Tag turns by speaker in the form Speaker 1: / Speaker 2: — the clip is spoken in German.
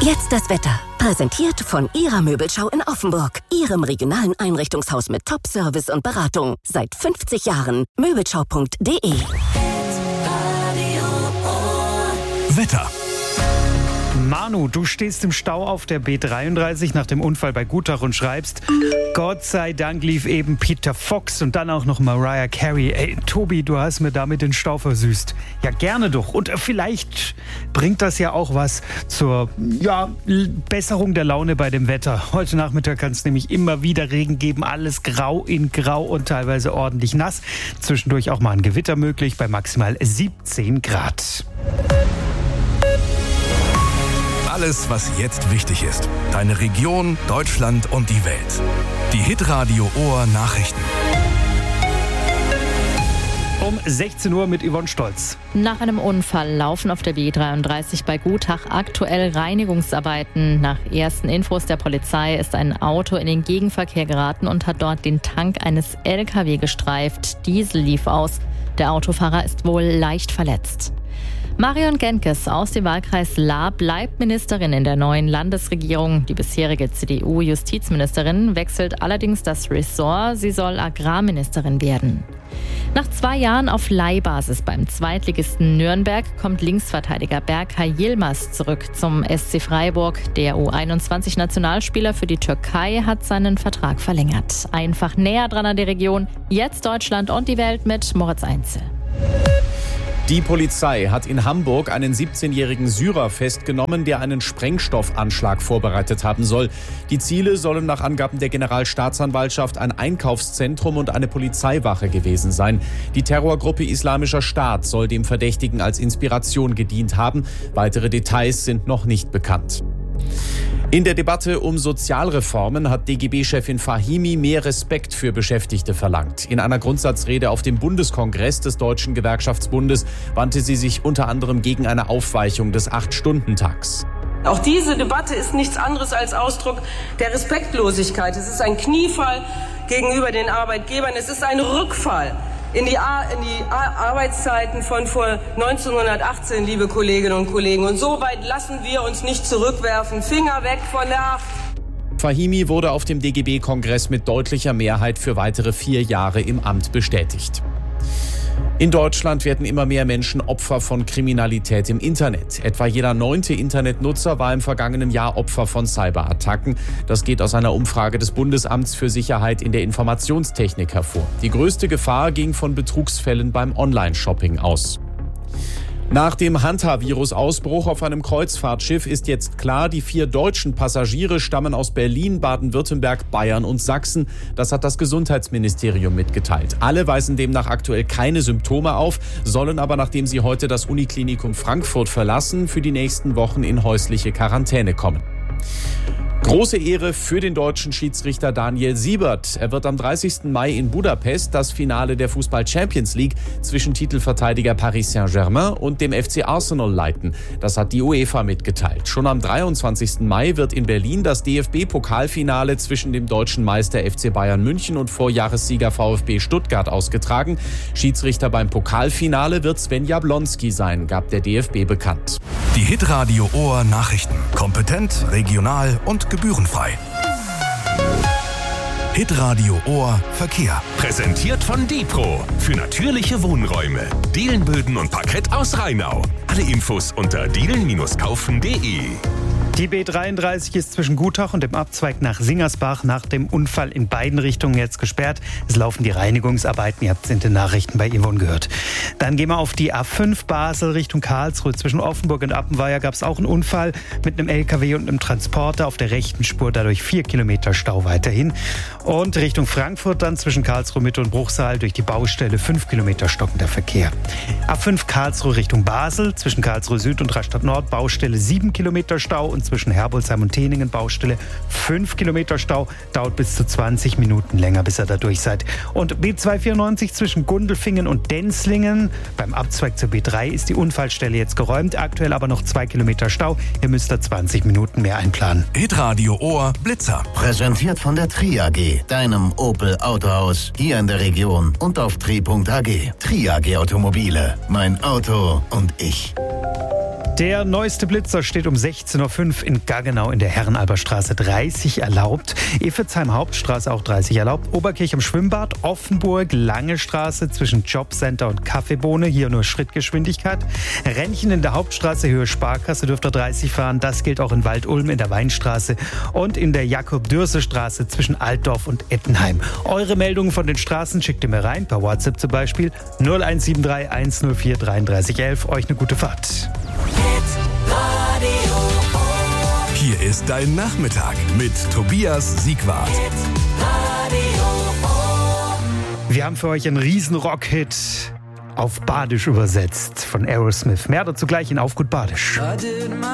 Speaker 1: Jetzt das Wetter. Präsentiert von Ihrer Möbelschau in Offenburg. Ihrem regionalen Einrichtungshaus mit Top-Service und Beratung. Seit 50 Jahren. Möbelschau.de.
Speaker 2: Wetter.
Speaker 3: Manu, du stehst im Stau auf der B33 nach dem Unfall bei Gutach und schreibst: Gott sei Dank lief eben Peter Fox und dann auch noch Mariah Carey. Ey, Tobi, du hast mir damit den Stau versüßt. Ja, gerne doch. Und vielleicht bringt das ja auch was zur Besserung der Laune bei dem Wetter. Heute Nachmittag kann es nämlich immer wieder Regen geben. Alles grau in grau und teilweise ordentlich nass. Zwischendurch auch mal ein Gewitter möglich bei maximal 17 Grad.
Speaker 2: Alles, was jetzt wichtig ist. Deine Region, Deutschland und die Welt. Die Hitradio Ohr Nachrichten.
Speaker 3: Um 16 Uhr mit Yvonne Stolz.
Speaker 4: Nach einem Unfall laufen auf der B33 bei Gutach aktuell Reinigungsarbeiten. Nach ersten Infos der Polizei ist ein Auto in den Gegenverkehr geraten und hat dort den Tank eines LKW gestreift. Diesel lief aus. Der Autofahrer ist wohl leicht verletzt. Marion Genkes aus dem Wahlkreis Lahr bleibt Ministerin in der neuen Landesregierung. Die bisherige CDU-Justizministerin wechselt allerdings das Ressort. Sie soll Agrarministerin werden. Nach 2 Jahren auf Leihbasis beim Zweitligisten Nürnberg kommt Linksverteidiger Berkay Yilmaz zurück zum SC Freiburg. Der U21-Nationalspieler für die Türkei hat seinen Vertrag verlängert. Einfach näher dran an die Region. Jetzt Deutschland und die Welt mit Moritz Einzel.
Speaker 5: Die Polizei hat in Hamburg einen 17-jährigen Syrer festgenommen, der einen Sprengstoffanschlag vorbereitet haben soll. Die Ziele sollen nach Angaben der Generalstaatsanwaltschaft ein Einkaufszentrum und eine Polizeiwache gewesen sein. Die Terrorgruppe Islamischer Staat soll dem Verdächtigen als Inspiration gedient haben. Weitere Details sind noch nicht bekannt. In der Debatte um Sozialreformen hat DGB-Chefin Fahimi mehr Respekt für Beschäftigte verlangt. In einer Grundsatzrede auf dem Bundeskongress des Deutschen Gewerkschaftsbundes wandte sie sich unter anderem gegen eine Aufweichung des 8-Stunden-Tags.
Speaker 6: Auch diese Debatte ist nichts anderes als Ausdruck der Respektlosigkeit. Es ist ein Kniefall gegenüber den Arbeitgebern. Es ist ein Rückfall in die Arbeitszeiten von vor 1918, liebe Kolleginnen und Kollegen. Und so weit lassen wir uns nicht zurückwerfen. Finger weg von der Acht.
Speaker 5: Fahimi wurde auf dem DGB-Kongress mit deutlicher Mehrheit für weitere 4 Jahre im Amt bestätigt. In Deutschland werden immer mehr Menschen Opfer von Kriminalität im Internet. Etwa jeder 9. Internetnutzer war im vergangenen Jahr Opfer von Cyberattacken. Das geht aus einer Umfrage des Bundesamts für Sicherheit in der Informationstechnik hervor. Die größte Gefahr ging von Betrugsfällen beim Online-Shopping aus. Nach dem Hanta-Virus-Ausbruch auf einem Kreuzfahrtschiff ist jetzt klar, die 4 deutschen Passagiere stammen aus Berlin, Baden-Württemberg, Bayern und Sachsen. Das hat das Gesundheitsministerium mitgeteilt. Alle weisen demnach aktuell keine Symptome auf, sollen aber, nachdem sie heute das Uniklinikum Frankfurt verlassen, für die nächsten Wochen in häusliche Quarantäne kommen. Große Ehre für den deutschen Schiedsrichter Daniel Siebert. Er wird am 30. Mai in Budapest das Finale der Fußball-Champions League zwischen Titelverteidiger Paris Saint-Germain und dem FC Arsenal leiten. Das hat die UEFA mitgeteilt. Schon am 23. Mai wird in Berlin das DFB-Pokalfinale zwischen dem deutschen Meister FC Bayern München und Vorjahressieger VfB Stuttgart ausgetragen. Schiedsrichter beim Pokalfinale wird Sven Jablonski sein, gab der DFB bekannt.
Speaker 2: Die Hitradio Ohr Nachrichten. Kompetent, regional und gebührenfrei. Hitradio Ohr Verkehr.
Speaker 7: Präsentiert von Dipro. Für natürliche Wohnräume. Dielenböden und Parkett aus Rheinau. Alle Infos unter dielen-kaufen.de.
Speaker 3: Die B33 ist zwischen Gutach und dem Abzweig nach Singersbach nach dem Unfall in beiden Richtungen jetzt gesperrt. Es laufen die Reinigungsarbeiten. Ihr habt es in den Nachrichten bei Yvonne gehört. Dann gehen wir auf die A5 Basel Richtung Karlsruhe. Zwischen Offenburg und Appenweier gab es auch einen Unfall mit einem LKW und einem Transporter auf der rechten Spur. Dadurch 4 Kilometer Stau weiterhin. Und Richtung Frankfurt dann zwischen Karlsruhe Mitte und Bruchsal durch die Baustelle 5 Kilometer stockender Verkehr. A5 Karlsruhe Richtung Basel. Zwischen Karlsruhe Süd und Rastatt Nord Baustelle 7 Kilometer Stau und zwischen Herbolzheim und Teningen Baustelle 5 Kilometer Stau. Dauert bis zu 20 Minuten länger, bis ihr da durch seid. Und B294 zwischen Gundelfingen und Denzlingen. Beim Abzweig zur B3 ist die Unfallstelle jetzt geräumt. Aktuell aber noch 2 Kilometer Stau. Ihr müsst da 20 Minuten mehr einplanen.
Speaker 2: Hitradio Ohr Blitzer.
Speaker 8: Präsentiert von der Tri AG, deinem Opel Autohaus hier in der Region und auf tri.ag. Tri AG Automobile. Mein Auto und ich.
Speaker 3: Der neueste Blitzer steht um 16.05 Uhr 5 in Gaggenau in der Herrenalberstraße 30 erlaubt. Efezheim Hauptstraße auch 30 erlaubt. Oberkirch am Schwimmbad, Offenburg, Lange Straße zwischen Jobcenter und Kaffeebohne, hier nur Schrittgeschwindigkeit. Rennchen in der Hauptstraße, Höhe Sparkasse, dürft ihr 30 fahren. Das gilt auch in Wald-Ulm in der Weinstraße und in der Jakob-Dürse-Straße zwischen Altdorf und Ettenheim. Eure Meldungen von den Straßen schickt ihr mir rein, per WhatsApp zum Beispiel 0173 104 33 11. Euch eine gute Fahrt.
Speaker 2: Hier ist dein Nachmittag mit Tobias Siegwart.
Speaker 3: Wir haben für euch einen riesen Rock-Hit auf Badisch übersetzt von Aerosmith. Mehr dazu gleich in Auf gut Badisch.